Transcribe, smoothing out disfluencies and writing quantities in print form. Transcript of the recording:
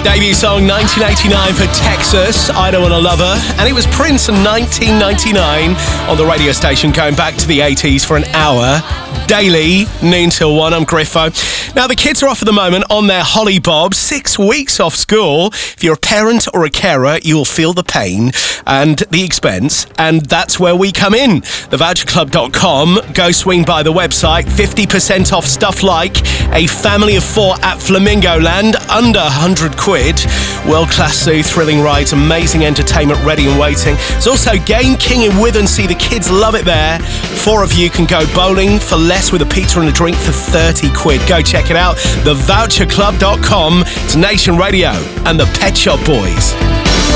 Debut song 1989 for Texas, I Don't Wanna Love Her. And it was Prince in 1999 on the radio station, going back to the 80s for an hour. Daily, noon till 1. I'm Griffo. Now, the kids are off at the moment on their holly bob. 6 weeks off school. If you're a parent or a carer, you will feel the pain and the expense, and that's where we come in. TheVoucherClub.com. Go swing by the website. 50% off stuff like a family of 4 at Flamingo Land, under 100 quid. World-class zoo, thrilling rides, amazing entertainment ready and waiting. There's also Game King in Withensea. The kids love it there. 4 of you can go bowling for less with a pizza and a drink for 30 quid. Go check it out. TheVoucherClub.com. It's Nation Radio and the Pet Shop Boys.